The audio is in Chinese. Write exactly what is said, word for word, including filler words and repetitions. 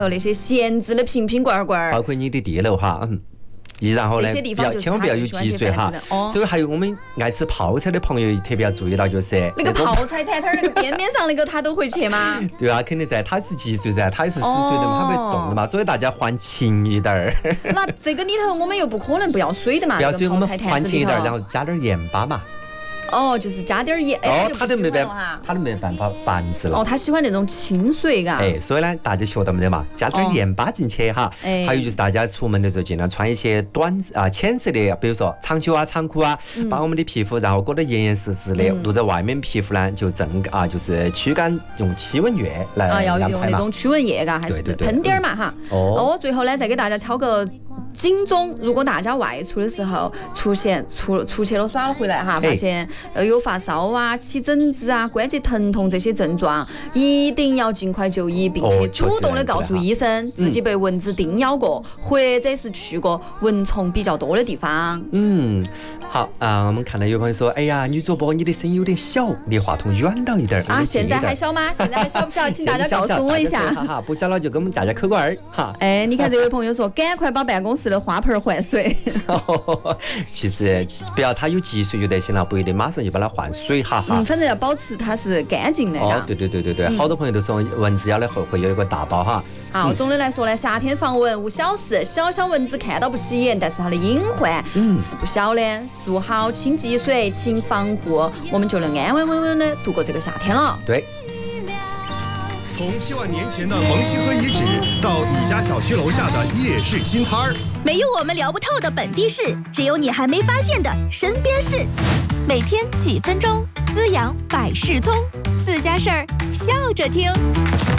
有那些闲置的瓶瓶罐罐， 包括你的地楼哈，嗯。然后呢，不要千万不要有积水哈。哦、所以还有我们爱吃泡菜的朋友特别要注意到，就是那个泡菜摊摊那个边边上那个他都会去吗？ 对啊，肯定噻，它是积水噻，它也是死水的嘛，它不会动的嘛，所以大家换勤一点儿。 那这个里头我们又不可能不要水的嘛， 不要水，我们换勤一点，然后加点盐巴嘛。 哦，就是加点盐， 哎，哦，他都没办法，他都没办法繁殖了。 哦，他喜欢那种清水，嘎。 哎，所以呢，大家学到没得嘛？加点盐巴进去哈。哎。还有就是大家出门的时候尽量穿一些短啊浅色的，比如说长袖啊、长裤啊，把我们的皮肤然后裹得严严实实的，露在外面皮肤呢就正啊就是驱赶用驱蚊液来啊，要用那种驱蚊液，嘎，还是喷点嘛哈。哦。最后呢，再给大家敲个警钟，如果大家外出的时候出现出出去了耍了回来哈，发现。呃，有发烧啊、起疹子啊、关节疼痛这些症状，一定要尽快就医，并且主动的告诉医生自己被蚊子叮咬过，或者是去过蚊虫比较多的地方。 嗯，好啊、呃，我们看到有朋友说，哎呀，女主播你的声音有点小，离话筒远了一点啊。现在还小吗？现在还小不小？请大家告诉我一下。 哈哈，不小了就给我们大家扣个二哈。 哎，你看这位朋友说，赶快把办公室的花盆换水。 其实不要它有积水就得行了，不一定马上就把它换水哈哈。 嗯，反正要保持它是干净的。 哦，对对对对对，嗯、好多朋友都说蚊子咬了后会有一个大包哈。 好，总的来说呢，夏天防蚊无小事，小小蚊子看到不起眼，但是它的隐患是不小的。做好清积水、勤防护，我们就能安安稳稳的度过这个夏天了。 对。 从七万年前的蒙西河遗址到你家小区楼下的夜市新摊儿， 没有我们聊不透的本地事，只有你还没发现的身边事。每天几分钟，滋养百事通，自家事儿笑着听。